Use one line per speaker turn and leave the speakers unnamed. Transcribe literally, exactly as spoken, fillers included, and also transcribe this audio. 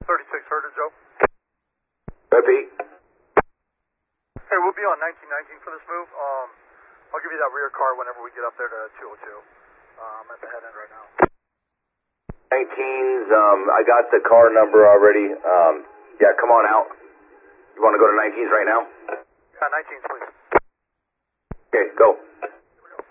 thirty-six Herder, Joe.
Repeat.
Hey, we'll be on nineteen nineteen for this move. Um, I'll give you that rear car whenever we get up there to two oh two. Uh, I'm at the head end right now.
nineteens, um, I got the car number already. Um, yeah, come on out. You want to go to nineteens right now?
Yeah, nineteens, please.
Okay, go.